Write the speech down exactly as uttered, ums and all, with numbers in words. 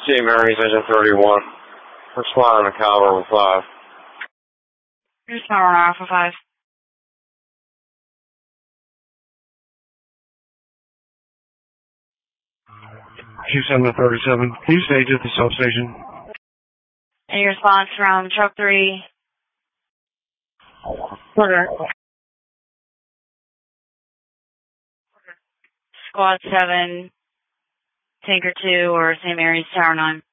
Saint Mary's, engine thirty-one. Responding to Caliber five. Here's Power Alpha five. Q seven thirty-seven. Can you stage at the substation? Any response from truck three? Okay. Squad seven, Tanker two, or Saint Mary's Tower nine?